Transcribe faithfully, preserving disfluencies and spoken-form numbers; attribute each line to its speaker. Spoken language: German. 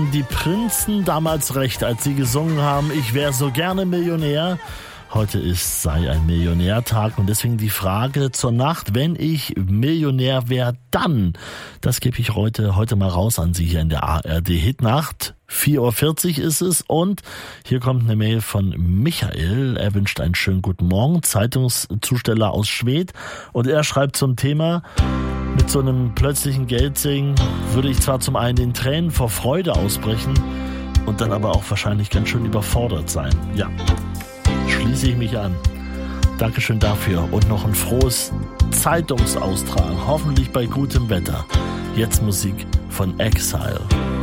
Speaker 1: Die Prinzen damals recht, als sie gesungen haben, ich wäre so gerne Millionär. Heute ist sei ein Millionärtag und deswegen die Frage zur Nacht, wenn ich Millionär wäre, dann. Das gebe ich heute, heute mal raus an Sie hier in der A R D Hitnacht. vier Uhr vierzig ist es und hier kommt eine Mail von Michael. Er wünscht einen schönen guten Morgen, Zeitungszusteller aus Schwedt, und er schreibt zum Thema: Mit so einem plötzlichen Geldsegen würde ich zwar zum einen in Tränen vor Freude ausbrechen und dann aber auch wahrscheinlich ganz schön überfordert sein. Ja, schließe ich mich an. Dankeschön dafür und noch ein frohes Zeitungsaustragen, hoffentlich bei gutem Wetter. Jetzt Musik von Exile.